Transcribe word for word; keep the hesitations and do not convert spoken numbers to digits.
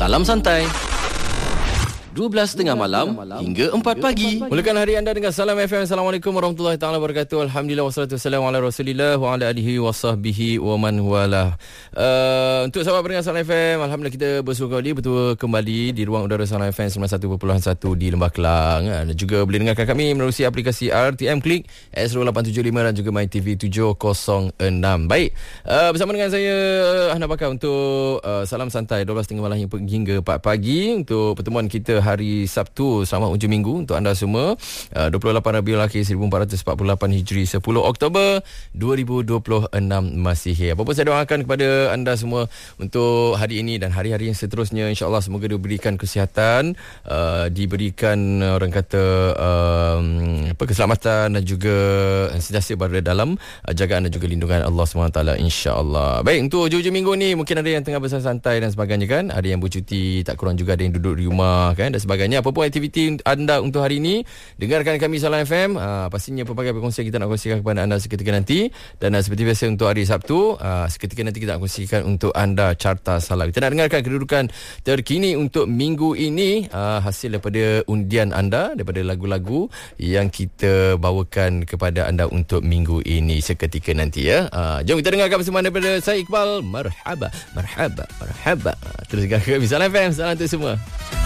Salam Santai, dua belas tiga puluh malam hingga empat pagi. Mulakan hari anda dengan Salam F M. Assalamualaikum warahmatullahi taala wabarakatuh. Alhamdulillah wassalatu wassalamu ala Rasulillah wa ala alihi wa sahbihi wa man walah. Uh, untuk sahabat pendengar Salam F M, alhamdulillah kita bersyukur kali betul kembali di ruang udara Salam F M sembilan puluh satu perpuluhan satu di Lembah Kelang. Dan juga boleh dengarkan kami melalui aplikasi R T M Click, Astro lapan tujuh lima dan juga MyTV tujuh kosong enam. Baik, uh, bersama dengan saya Ahna Bakar untuk uh, Salam Santai dua belas tiga puluh malam hingga empat pagi untuk pertemuan kita hari Sabtu. Selamat hujung minggu untuk anda semua. uh, dua puluh lapan Rabiul Akhir seribu empat ratus empat puluh lapan Hijri, sepuluh Oktober dua ribu dua puluh enam Masihi. Apa pun saya doakan kepada anda semua untuk hari ini dan hari-hari yang seterusnya, insya-Allah semoga diberikan kesihatan, uh, diberikan orang kata um, apa keselamatan dan juga sentiasa berada dalam uh, jagaan dan juga lindungan Allah subhanahu wa taala, insya-Allah. Baik, untuk hujung-hujung minggu ni mungkin ada yang tengah bersantai dan sebagainya kan, ada yang bercuti, tak kurang juga ada yang duduk di rumah kan dan sebagainya. Apa pun aktiviti anda untuk hari ini, dengarkan kami Salam F M. uh, pastinya pelbagai perkongsian kita nak kongsikan kepada anda seketika nanti. Dan uh, seperti biasa untuk hari Sabtu, uh, seketika nanti kita nak kongsikan untuk anda carta salam. Kita nak dengarkan kedudukan terkini untuk minggu ini, uh, hasil daripada undian anda, daripada lagu-lagu yang kita bawakan kepada anda untuk minggu ini seketika nanti ya. uh, Jom kita dengarkan bersama daripada saya Iqbal. Marhaba, marhaba, marhaba. uh, Terus dengarkan kami Salam F M. Salam untuk semua.